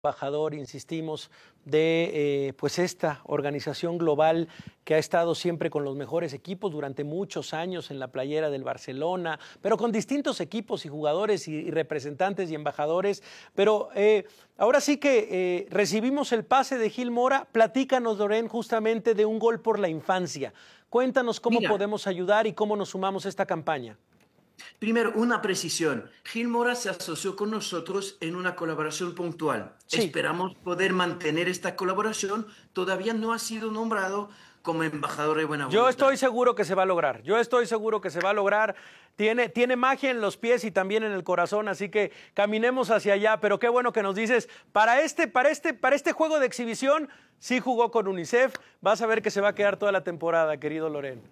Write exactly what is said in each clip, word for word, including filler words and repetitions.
embajador, insistimos, de eh, pues esta organización global que ha estado siempre con los mejores equipos durante muchos años en la playera del Barcelona, pero con distintos equipos y jugadores y, y representantes y embajadores. Pero eh, ahora sí que eh, recibimos el pase de Gil Mora. Platícanos, Loren, justamente de un gol por la infancia. Cuéntanos cómo Mira. podemos ayudar y cómo nos sumamos a esta campaña. Primero, una precisión. Gil Mora se asoció con nosotros en una colaboración puntual. Sí. Esperamos poder mantener esta colaboración. Todavía no ha sido nombrado como embajador de buena voluntad. Yo estoy seguro que se va a lograr. Yo estoy seguro que se va a lograr. Tiene, tiene magia en los pies y también en el corazón, así que caminemos hacia allá. Pero qué bueno que nos dices, para este, para este, para este juego de exhibición, sí jugó con UNICEF. Vas a ver que se va a quedar toda la temporada, querido Loren.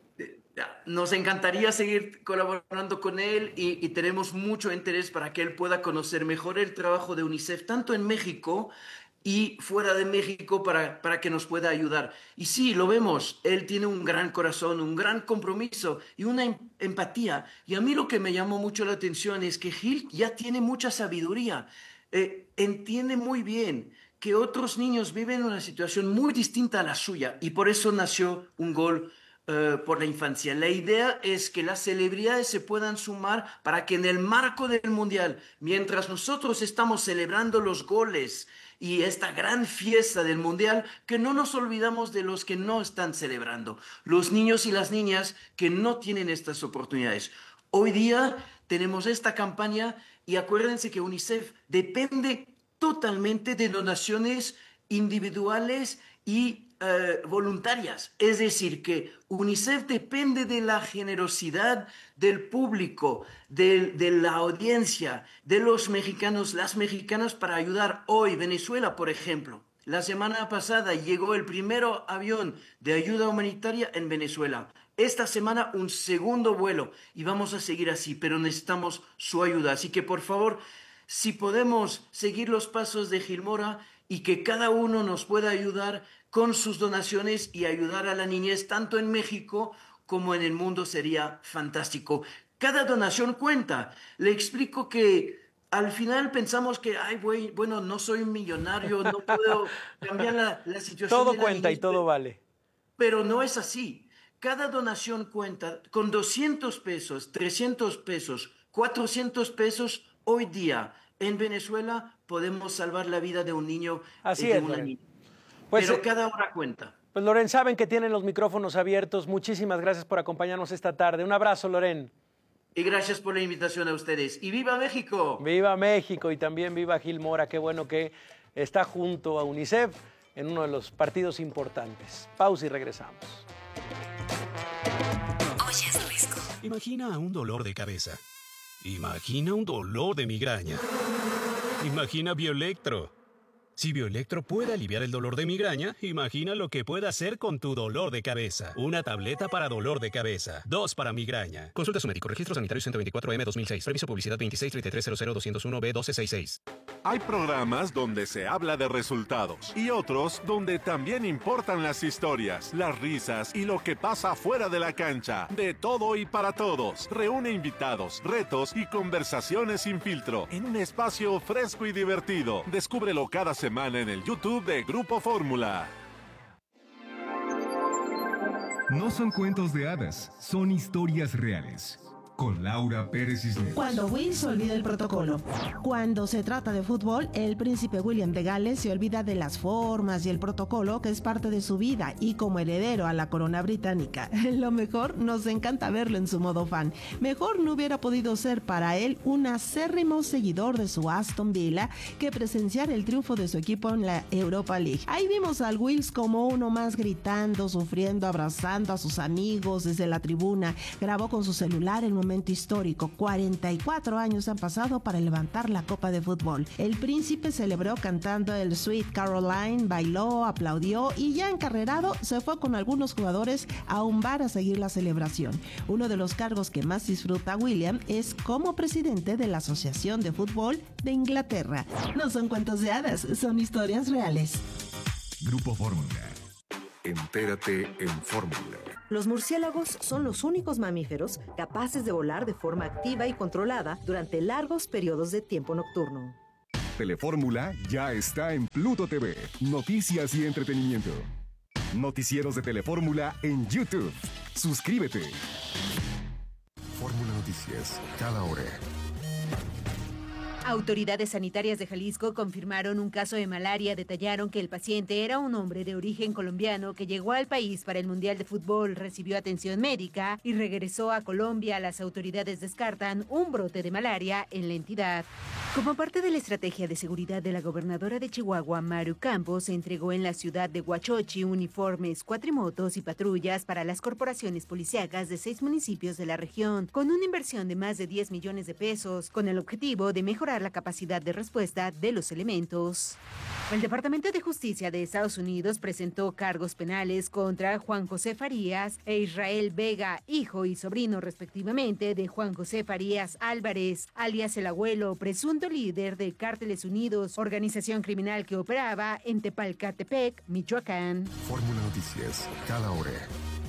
Nos encantaría seguir colaborando con él y, y tenemos mucho interés para que él pueda conocer mejor el trabajo de UNICEF, tanto en México y fuera de México, para, para que nos pueda ayudar. Y sí, lo vemos, él tiene un gran corazón, un gran compromiso y una em empatía. Y a mí lo que me llamó mucho la atención es que Gil ya tiene mucha sabiduría, eh, entiende muy bien que otros niños viven una situación muy distinta a la suya y por eso nació un gol Uh, por la infancia. La idea es que las celebridades se puedan sumar para que en el marco del Mundial, mientras nosotros estamos celebrando los goles y esta gran fiesta del Mundial, que no nos olvidamos de los que no están celebrando, los niños y las niñas que no tienen estas oportunidades. Hoy día tenemos esta campaña y acuérdense que UNICEF depende totalmente de donaciones individuales y Uh, voluntarias, es decir, que UNICEF depende de la generosidad del público, de, de la audiencia, de los mexicanos, las mexicanas para ayudar hoy. Venezuela, por ejemplo, la semana pasada llegó el primer avión de ayuda humanitaria en Venezuela. Esta semana un segundo vuelo y vamos a seguir así, pero necesitamos su ayuda. Así que, por favor, si podemos seguir los pasos de Gil Mora y que cada uno nos pueda ayudar con sus donaciones y ayudar a la niñez tanto en México como en el mundo, sería fantástico. Cada donación cuenta. Le explico que al final pensamos que, ay, güey, bueno, no soy un millonario, no puedo cambiar la, la situación. Todo de la cuenta niñez, y todo pero, vale. Pero no es así. Cada donación cuenta. Con doscientos pesos, trescientos pesos, cuatrocientos pesos, hoy día en Venezuela podemos salvar la vida de un niño, Así de es, una Loren. niña. Pues, Pero cada hora cuenta. Pues Loren, saben que tienen los micrófonos abiertos. Muchísimas gracias por acompañarnos esta tarde. Un abrazo, Loren. Y gracias por la invitación a ustedes. ¡Y viva México! ¡Viva México! Y también viva Gil Mora. Qué bueno que está junto a UNICEF en uno de los partidos importantes. Pausa y regresamos. Oye, es Risco. Imagina un dolor de cabeza. Imagina un dolor de migraña. Imagina Bioelectro. Si Bioelectro puede aliviar el dolor de migraña, imagina lo que puede hacer con tu dolor de cabeza. Una tableta para dolor de cabeza. Dos para migraña. Consulta a su médico. Registro sanitario ciento veinticuatro M dos mil seis. Previso publicidad veintiséis treinta y tres cero cero dos cero uno B doce sesenta y seis. Hay programas donde se habla de resultados y otros donde también importan las historias, las risas y lo que pasa fuera de la cancha. De todo y para todos. Reúne invitados, retos y conversaciones sin filtro en un espacio fresco y divertido. Descúbrelo cada semana en el YouTube de Grupo Fórmula. No son cuentos de hadas, son historias reales. Con Laura Pérez Cisneros. Cuando Will se olvida el protocolo. Cuando se trata de fútbol, el príncipe William de Gales se olvida de las formas y el protocolo que es parte de su vida y como heredero a la corona británica. Lo mejor, nos encanta verlo en su modo fan. Mejor no hubiera podido ser para él un acérrimo seguidor de su Aston Villa que presenciar el triunfo de su equipo en la Europa League. Ahí vimos al Wills como uno más gritando, sufriendo, abrazando a sus amigos desde la tribuna. Grabó con su celular el momento histórico. cuarenta y cuatro años han pasado para levantar la copa de fútbol. El príncipe celebró cantando el Sweet Caroline, bailó, aplaudió y ya encarrerado se fue con algunos jugadores a un bar a seguir la celebración. Uno de los cargos que más disfruta William es como presidente de la Asociación de Fútbol de Inglaterra. No son cuentos de hadas, son historias reales. Grupo Fórmula. Entérate en Fórmula. Los murciélagos son los únicos mamíferos capaces de volar de forma activa y controlada durante largos periodos de tiempo nocturno. Telefórmula ya está en Pluto T V. Noticias y entretenimiento. Noticieros de Telefórmula en YouTube. Suscríbete. Fórmula Noticias, cada hora. Autoridades sanitarias de Jalisco confirmaron un caso de malaria. Detallaron que el paciente era un hombre de origen colombiano que llegó al país para el Mundial de Fútbol, recibió atención médica y regresó a Colombia. Las autoridades descartan un brote de malaria en la entidad. Como parte de la estrategia de seguridad de la gobernadora de Chihuahua, Maru Campos, se entregó en la ciudad de Huachochi uniformes, cuatrimotos y patrullas para las corporaciones policíacas de seis municipios de la región, con una inversión de más de diez millones de pesos, con el objetivo de mejorar la capacidad de respuesta de los elementos. El Departamento de Justicia de Estados Unidos presentó cargos penales contra Juan José Farías e Israel Vega, hijo y sobrino respectivamente de Juan José Farías Álvarez, alias El Abuelo, presunto líder de Cárteles Unidos, organización criminal que operaba en Tepalcatepec, Michoacán. Fórmula Noticias, cada hora.